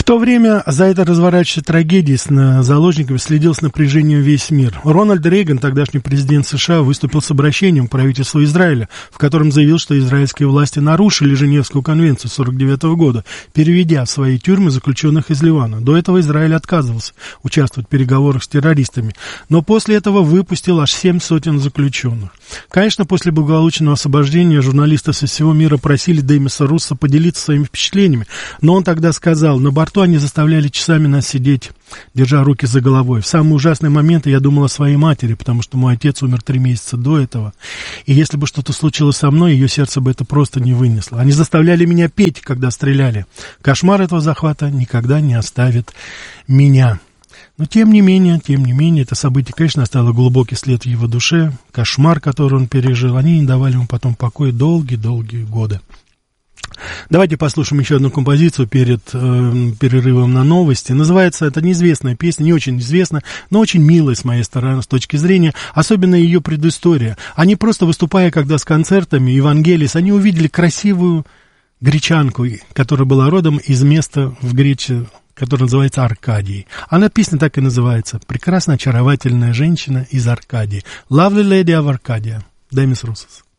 то время за этой разворачивающейся трагедией с заложниками следил с напряжением весь мир. Рональд Рейган, тогдашний президент США, выступил с обращением к правительству Израиля, в котором заявил, что израильские власти нарушили Женевскую конвенцию 1949 года, переведя в свои тюрьмы заключенных из Ливана. До этого Израиль отказывался участвовать в переговорах с террористами, но после этого выпустил аж 700 заключенных. Конечно, после благополучного освобождения журналисты со всего мира просили Демиса Русса поделиться своими впечатлениями, но он тогда сказал: на борту они заставляли часами нас сидеть, держа руки за головой. В самые ужасные моменты я думал о своей матери, потому что мой отец умер 3 месяца до этого, и если бы что-то случилось со мной, ее сердце бы это просто не вынесло. Они заставляли меня петь, когда стреляли. Кошмар этого захвата никогда не оставит меня. Но тем не менее, это событие, конечно, оставило глубокий след в его душе. Кошмар, который он пережил, они не давали ему потом покоя долгие-долгие годы. Давайте послушаем еще одну композицию перед перерывом на новости. Называется это неизвестная песня, не очень известная, но очень милая с моей стороны с точки зрения, особенно ее предыстория. Они просто выступая, когда с концертами Евангелис, они увидели красивую гречанку, которая была родом из места в Гречии, который называется Аркадий. Она, песня так и называется. Прекрасная, очаровательная женщина из Аркадии. Lovely Lady of Arcadia. Демис Руссос.